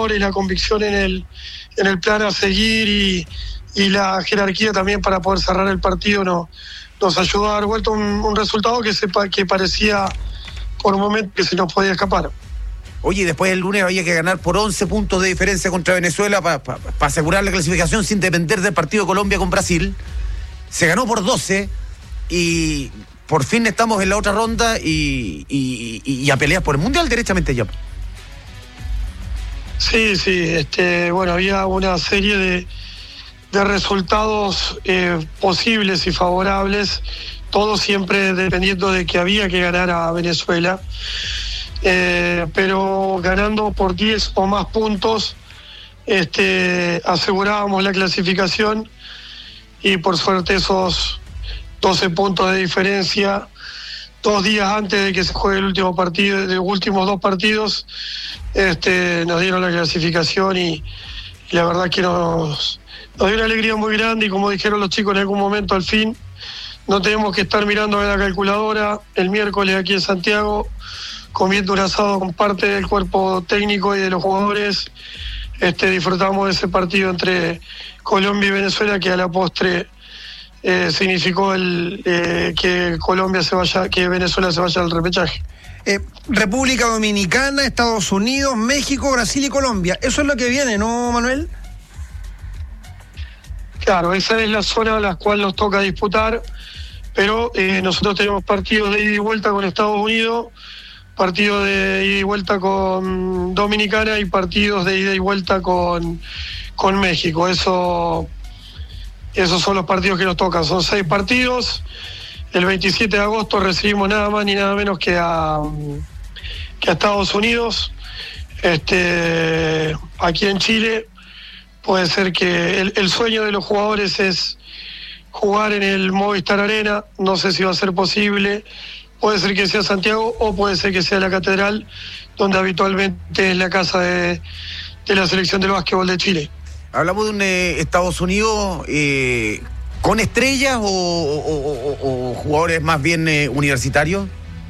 jugadores, la convicción en el plan a seguir y la jerarquía también para poder cerrar el partido nos ayudó a dar vuelta un resultado que parecía por un momento que se nos podía escapar. Oye, después el lunes había que ganar por 11 puntos de diferencia contra Venezuela para asegurar la clasificación sin depender del partido de Colombia con Brasil. Se ganó por 12 y por fin estamos en la otra ronda y a pelear por el Mundial derechamente ya. Sí, bueno, había una serie de resultados posibles y favorables, todo siempre dependiendo de que había que ganar a Venezuela. Pero ganando por 10 o más puntos asegurábamos la clasificación y por suerte esos 12 puntos de diferencia 2 días antes de que se juegue el último partido, de los últimos 2 partidos, nos dieron la clasificación y la verdad que nos dio una alegría muy grande y como dijeron los chicos en algún momento, al fin no tenemos que estar mirando a la calculadora el miércoles aquí en Santiago comiendo un asado con parte del cuerpo técnico y de los jugadores. Disfrutamos de ese partido entre Colombia y Venezuela que a la postre significó que Venezuela se vaya al repechaje. República Dominicana, Estados Unidos, México, Brasil y Colombia. Eso es lo que viene, ¿no, Manuel? Claro, esa es la zona a la cual nos toca disputar, pero nosotros tenemos partidos de ida y vuelta con Estados Unidos, partidos de ida y vuelta con Dominicana y partidos de ida y vuelta con México. Esos son los partidos que nos tocan. Son 6 partidos. El 27 de agosto recibimos nada más ni nada menos que a Estados Unidos. Aquí en Chile puede ser que el sueño de los jugadores es jugar en el Movistar Arena. No sé si va a ser posible. Puede ser que sea Santiago o puede ser que sea la Catedral, donde habitualmente es la casa de la selección del básquetbol de Chile. Hablamos de un Estados Unidos con estrellas o jugadores más bien universitarios.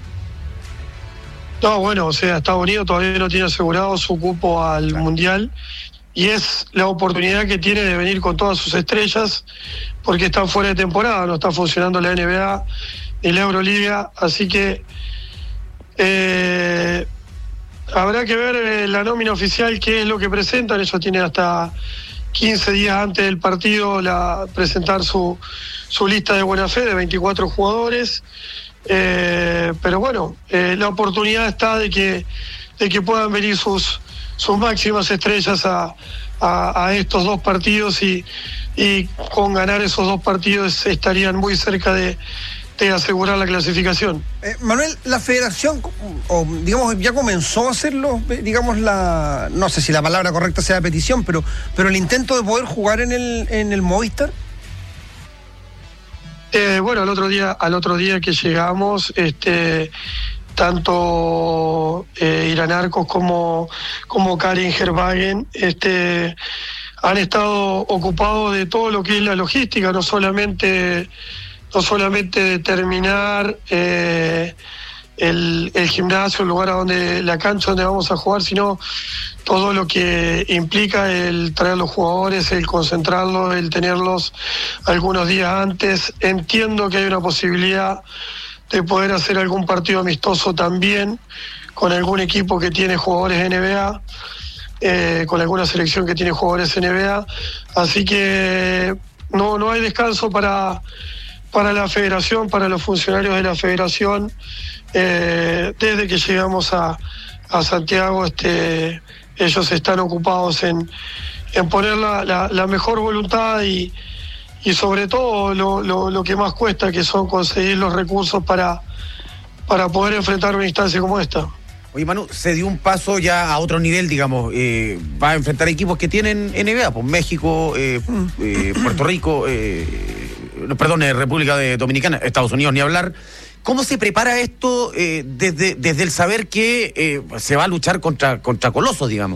No, bueno, Estados Unidos todavía no tiene asegurado su cupo al Mundial y es la oportunidad que tiene de venir con todas sus estrellas porque están fuera de temporada, no está funcionando la NBA y la Euroliga, así que habrá que ver la nómina oficial, qué es lo que presentan. Ellos tienen hasta 15 días antes del partido presentar su lista de buena fe de 24 jugadores, pero bueno, la oportunidad está de que puedan venir sus máximas estrellas a estos 2 partidos y con ganar esos 2 partidos estarían muy cerca de asegurar la clasificación. Manuel, la federación, digamos, ya comenzó a hacerlo, digamos, no sé si la palabra correcta sea petición, pero el intento de poder jugar en el Movistar. Bueno, al otro día que llegamos, tanto Irán Arcos como Karin Herbagen han estado ocupados de todo lo que es la logística, no solamente determinar el gimnasio, el lugar la cancha donde vamos a jugar, sino todo lo que implica el traer los jugadores, el concentrarlos, el tenerlos algunos días antes. Entiendo que hay una posibilidad de poder hacer algún partido amistoso también con algún equipo que tiene jugadores NBA, con alguna selección que tiene jugadores NBA, así que no hay descanso para la federación, para los funcionarios de la federación. Desde que llegamos a Santiago, ellos están ocupados en poner la mejor voluntad y sobre todo lo que más cuesta, que son conseguir los recursos para poder enfrentar una instancia como esta. Oye, Manu, se dio un paso ya a otro nivel, digamos, va a enfrentar equipos que tienen NBA, pues México, Puerto Rico, República Dominicana, Estados Unidos, ni hablar. ¿Cómo se prepara esto desde el saber que se va a luchar contra colosos, digamos?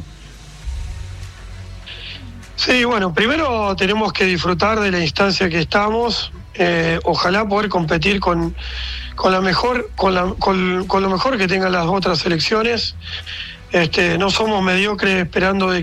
Sí, bueno, primero tenemos que disfrutar de la instancia que estamos, ojalá poder competir con lo mejor que tengan las otras selecciones. No somos mediocres esperando de